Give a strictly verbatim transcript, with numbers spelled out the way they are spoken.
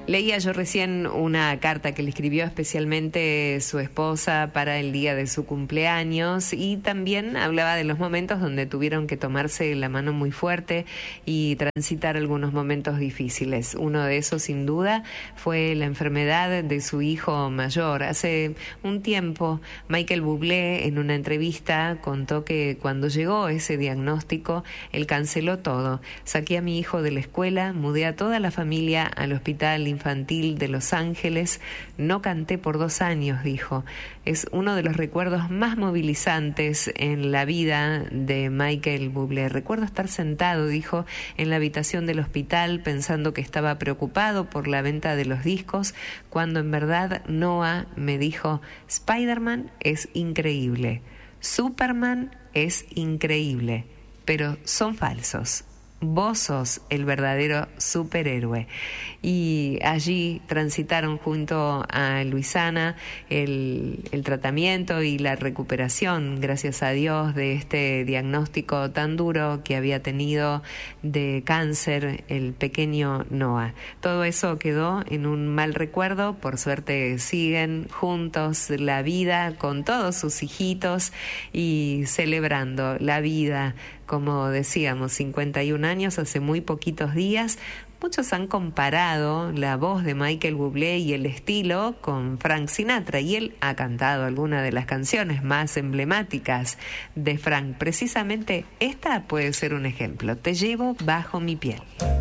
Leía yo recién una carta que le escribió especialmente su esposa para el día de su cumpleaños, y también hablaba de los momentos donde tuvieron que tomarse la mano muy fuerte y transitar algunos momentos difíciles. Uno de esos, sin duda, fue la enfermedad de su hijo mayor. Hace un tiempo, Michael Bublé, en una entrevista, contó que cuando llegó ese diagnóstico, él canceló todo. Saqué a mi hijo de la escuela, mudé a toda la familia al hospital infantil de Los Ángeles, no canté por dos años, dijo. Es uno de los recuerdos más movilizantes en la vida de Michael Bublé. Recuerdo estar sentado, dijo, en la habitación del hospital pensando que estaba preocupado por la venta de los discos, cuando en verdad Noah me dijo: Spider-Man es increíble, Superman es increíble, pero son falsos. Vos sos el verdadero superhéroe. Y allí transitaron junto a Luisana el, el tratamiento y la recuperación, gracias a Dios, de este diagnóstico tan duro que había tenido de cáncer el pequeño Noah. Todo eso quedó en un mal recuerdo. Por suerte siguen juntos la vida con todos sus hijitos y celebrando la vida. Como decíamos, cincuenta y un años, hace muy poquitos días. Muchos han comparado la voz de Michael Bublé y el estilo con Frank Sinatra, y él ha cantado algunas de las canciones más emblemáticas de Frank. Precisamente esta puede ser un ejemplo. Te llevo bajo mi piel.